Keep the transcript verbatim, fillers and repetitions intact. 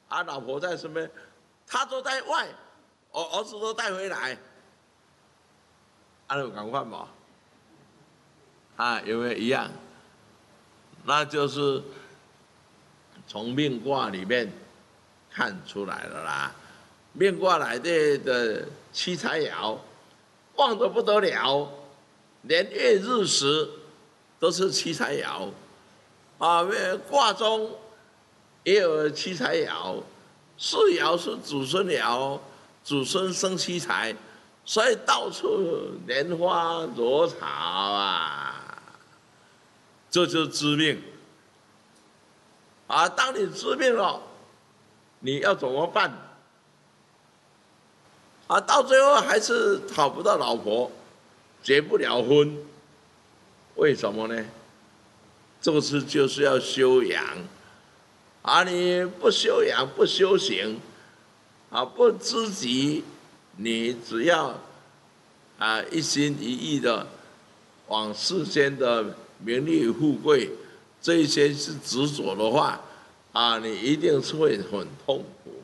啊，老婆在身边，他都在外，我儿子都带回来，啊，有赶快嘛？啊，有没有一样？那就是从命卦里面看出来了啦。命卦来的的七财爻旺得不得了，连月日时都是七财爻啊。卦中也有七财爻，四爻是祖孙爻，祖孙生七财，所以到处莲花朵草啊，这就是知命啊。当你知命了，你要怎么办？啊，到最后还是讨不到老婆，结不了婚，为什么呢？这个是就是要修养，啊，你不修养不修行，啊，不知己，你只要啊一心一意的往世间的名利富贵这一些是执着的话，啊，你一定是会很痛苦